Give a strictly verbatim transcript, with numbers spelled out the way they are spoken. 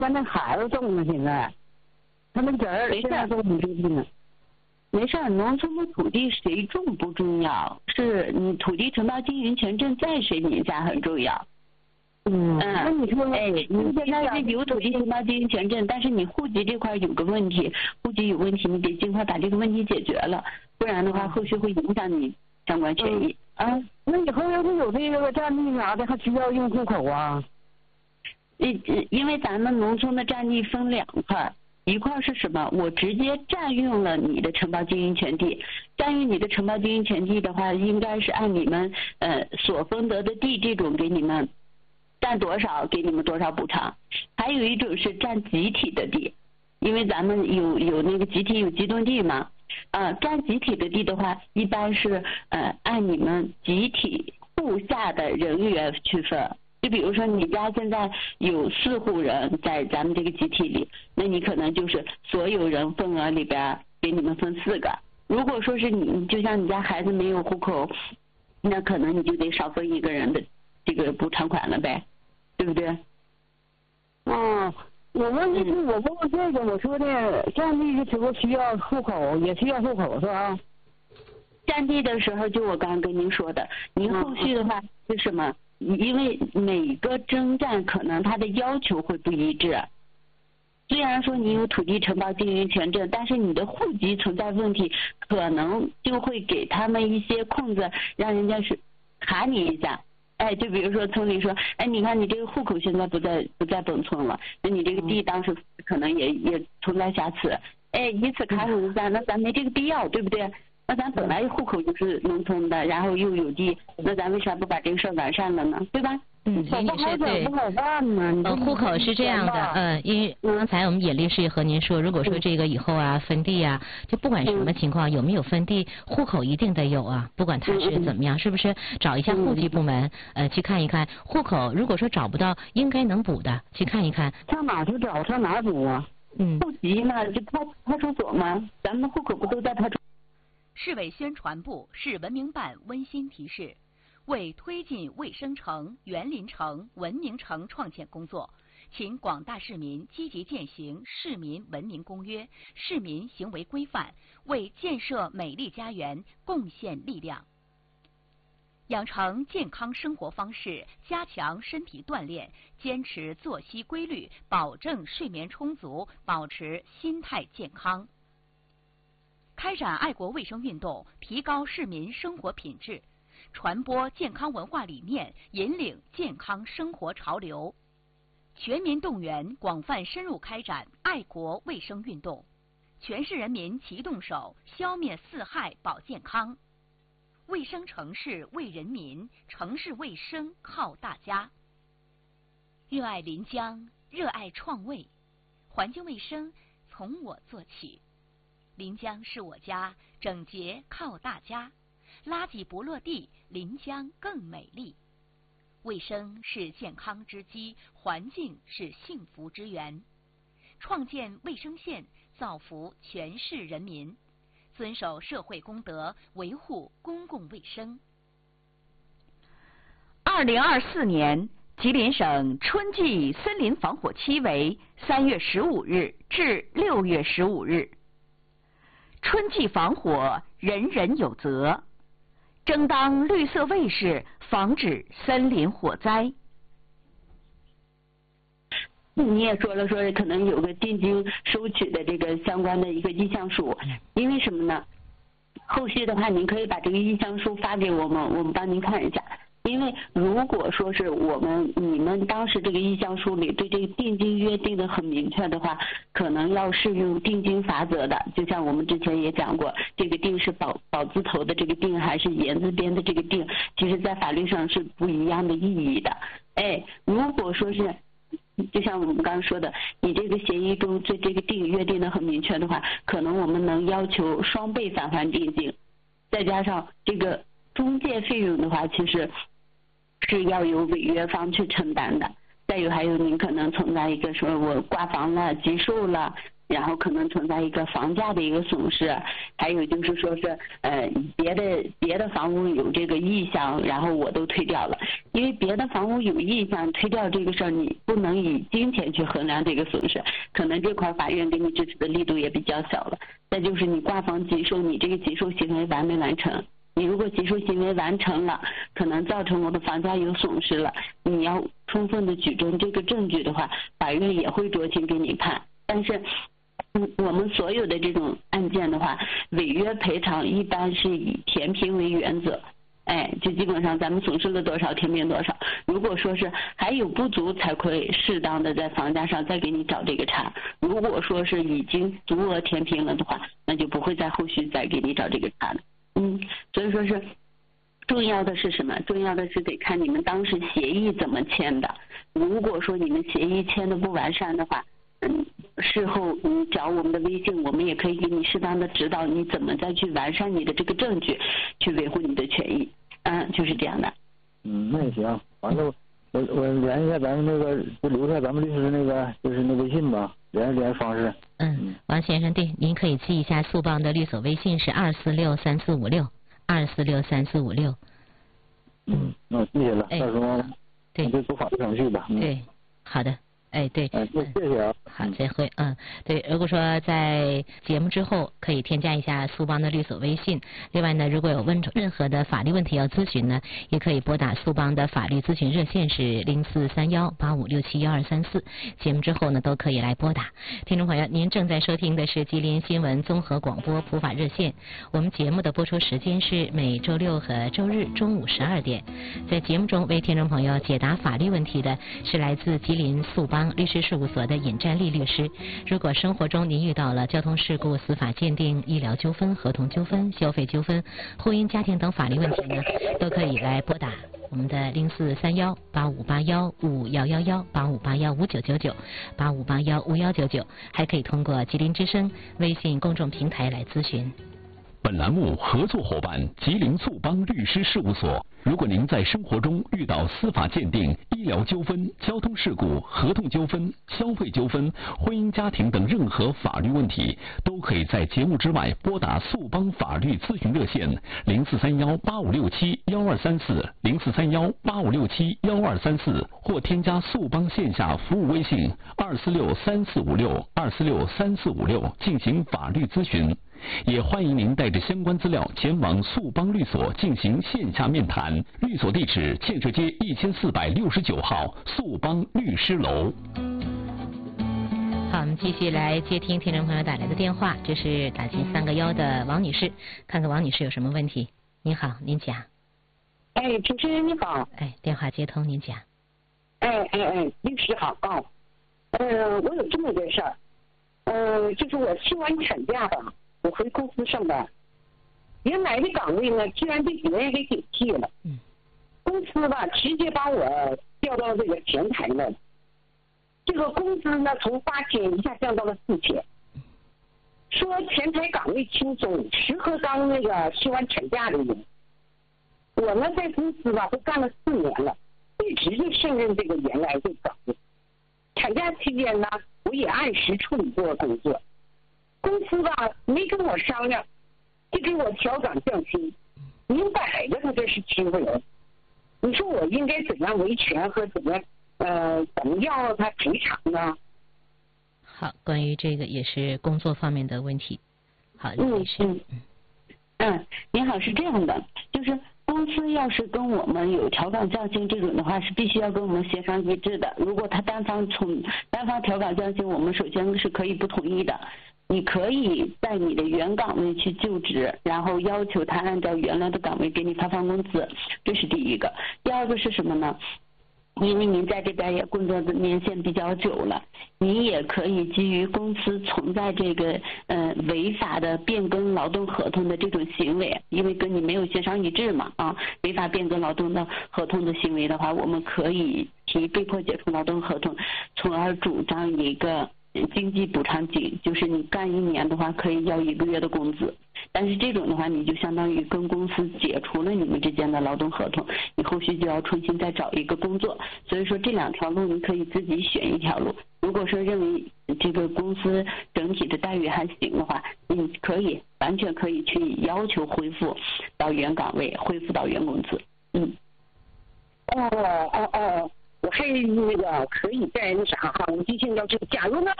咱那孩子种了，现在他那侄儿现在都没种呢。 没事，农村的土地谁种不重要，是你土地承包经营权证在谁名下很重要。 嗯，那你说， 哎，你现在是有土地承包经营权证，但是你户籍这块有个问题，户籍有问题，你得尽快把这个问题解决了，不然的话后续会影响你相关权益。 嗯、啊，那以后要是有这个占地啥的，还需要用户口啊？ 因因为咱们农村的占地分两块。一块是什么？我直接占用了你的承包经营权地，占用你的承包经营权地的话，应该是按你们呃所分得的地这种给你们占多少，给你们多少补偿。还有一种是占集体的地，因为咱们有有那个集体有机动地嘛，呃，占集体的地的话，一般是呃按你们集体户下的人员区分。就比如说你家现在有四户人在咱们这个集体里，那你可能就是所有人份额里边给你们分四个。如果说是你，就像你家孩子没有户口，那可能你就得少分一个人的这个补偿款了呗，对不对？ 嗯，我问的是我问问这个，我说的占地的时候需要户口，也需要户口是吧？ 占地的时候就我刚刚跟您说的，您后续的话是什么？因为每个征占可能它的要求会不一致，虽然说你有土地承包经营权证，但是你的户籍存在问题，可能就会给他们一些空子，让人家是卡你一下。哎，就比如说村里说，哎，你看你这个户口现在不在不在本村了，那你这个地当时可能也也存在瑕疵，哎，以此卡你一下，那咱没这个必要，对不对？那咱本来户口就是农村的，然后又有地，那咱为啥不把这个事儿完善了呢？对吧？ 嗯，李女士对， 不好办呢。 呃，户口是这样的，嗯，因为刚才我们野律师和您说，如果说这个以后啊分地啊，就不管什么情况，有没有分地，户口一定得有啊，不管他是怎么样，是不是？找一下户籍部门，呃，去看一看户口，如果说找不到，应该能补的，去看一看。 上哪去找？上哪补啊？ 嗯，户籍嘛，就派派出所嘛，咱们的户口不都在派出所？ 市委宣传部、市文明办温馨提示：为推进卫生城、园林城、文明城创建工作，请广大市民积极践行《市民文明公约》《市民行为规范》，为建设美丽家园贡献力量。养成健康生活方式，加强身体锻炼，坚持作息规律，保证睡眠充足，保持心态健康。开展爱国卫生运动，提高市民生活品质，传播健康文化理念，引领健康生活潮流。全民动员，广泛深入开展爱国卫生运动，全市人民齐动手，消灭四害保健康。卫生城市为人民，城市卫生靠大家。热爱临江，热爱创卫，环境卫生从我做起。临江是我家，整洁靠大家，垃圾不落地，临江更美丽。卫生是健康之基，环境是幸福之源。创建卫生县，造福全市人民，遵守社会公德，维护公共卫生。二零二四年，吉林省春季森林防火期为三月十五日至六月十五日。春季防火，人人有责，争当绿色卫士，防止森林火灾。 你也说了，说可能有个定金收取的这个相关的一个意向书，因为什么呢？后续的话，您可以把这个意向书发给我们，我们帮您看一下。因为如果说是我们你们当时这个意向书里对这个定金约定的很明确的话，可能要适用定金罚则的。就像我们之前也讲过，这个定是宝宝字头的这个定，还是言字边的这个定，其实在法律上是不一样的意义的。哎，如果说是就像我们刚刚说的，你这个协议中对这个定约定的很明确的话，可能我们能要求双倍返还定金，再加上这个中介费用的话，其实是要由违约方去承担的。再有还有您可能存在一个说我挂房了、急售了， 然后可能存在一个房价的一个损失，还有就是说是呃别的别的房屋有这个意向，然后我都推掉了，因为别的房屋有意向推掉这个事儿，你不能以金钱去衡量这个损失，可能这块法院给你支持的力度也比较小了。再就是你挂房急售，你这个急售行为完没完成？你如果急售行为完成了，可能造成我的房价有损失了，你要充分的举证这个证据的话，法院也会酌情给你判。但是嗯，我们所有的这种案件的话，违约赔偿一般是以填平为原则，哎，就基本上咱们损失了多少填平多少，如果说是还有不足，才会适当的在房价上再给你找这个茬，如果说是已经足额填平了的话，那就不会在后续再给你找这个茬了。嗯，所以说是重要的是什么？重要的是得看你们当时协议怎么签的。如果说你们协议签的不完善的话，嗯，事后你找我们的微信，我们也可以给你适当的指导，你怎么再去完善你的这个证据，去维护你的权益。嗯，就是这样的。 嗯，那也行。完了，我我联系一下咱们那个，就留下咱们律师那个就是那微信吧，联系联系方式。 嗯，王先生，对，您可以记一下速报的律所微信是二四六三四五六二四六三四五六。 嗯，那谢谢了， 哎、 到时候对， 就走法律程序吧。嗯、 对，好的。哎，对， 哎，谢谢啊。 好，再会。嗯，对，如果说在节目之后可以添加一下苏邦的律所微信。另外呢，如果有问任何的法律问题要咨询呢，也可以拨打苏邦的法律咨询热线是零四三幺八五六七幺二三四。节目之后呢，都可以来拨打。听众朋友，您正在收听的是吉林新闻综合广播普法热线。我们节目的播出时间是每周六和周日中午十二点。在节目中为听众朋友解答法律问题的是来自吉林苏邦律师事务所的尹占丽律师。如果生活中您遇到了交通事故、司法鉴定、医疗纠纷、合同纠纷、消费纠纷、婚姻家庭等法律问题呢，都可以来拨打我们的零四三幺八五八幺五幺幺幺八五八幺五九九九八五八幺五幺九九，还可以通过吉林之声微信公众平台来咨询。 本栏目合作伙伴吉林速邦律师事务所。如果您在生活中遇到司法鉴定、医疗纠纷、交通事故、合同纠纷、消费纠纷、婚姻家庭等任何法律问题，都可以在节目之外拨打速邦法律咨询热线零四三幺八五六七幺二三四零四三幺八五六七幺二三四，或添加速邦线下服务微信二四六三四五六二四六三四五六进行法律咨询。也欢迎您带着相关资料前往速邦律所进行线下面谈。律所地址：建设街一千四百六十九号速邦律师楼。 好，我们继续来接听听众朋友打来的电话，这是打进三个幺的王女士，看看王女士有什么问题。你好，您讲。 哎，主持人你好。 哎，电话接通，您讲。 哎哎哎，律师好啊。呃，我有这么个事儿，呃，就是我休完产假吧。我回公司上班，原来的岗位呢，居然被别人给顶替了。 嗯。 公司吧，直接把我调到这个前台了。这个工资呢，从八千一下降到了四千。说前台岗位轻松，适合当那个休完产假的人。我呢，在公司吧，都干了四年了，一直就胜任这个原来的岗位。产假期间呢，我也按时处理过工作。公司吧没跟我商量，就给我调岗降薪，明摆着他这是欺负人。你说我应该怎样维权和怎么呃怎么要他赔偿呢？ 好，关于这个也是工作方面的问题。好， 嗯嗯嗯，您好，是这样的，就是公司要是跟我们有调岗降薪这种的话，是必须要跟我们协商一致的。如果他单方从单方调岗降薪，我们首先是可以不同意的。你可以在你的原岗位去就职，然后要求他按照原来的岗位给你发放工资，这是第一个。第二个是什么呢？因为您在这边也工作的年限比较久了，你也可以基于公司存在这个呃违法的变更劳动合同的这种行为，因为跟你没有协商一致嘛啊，违法变更劳动的合同的行为的话，我们可以提被迫解除劳动合同，从而主张一个经济补偿金，就是你干一年的话可以要一个月的工资， 但是这种的话，你就相当于跟公司解除了你们之间的劳动合同，你后续就要重新再找一个工作。所以说这两条路你可以自己选一条路。如果说认为这个公司整体的待遇还行的话，你可以完全可以去要求恢复到原岗位，恢复到原工资。嗯。 哦哦哦，我还那个可以在那啥哈，我就现要求，假如呢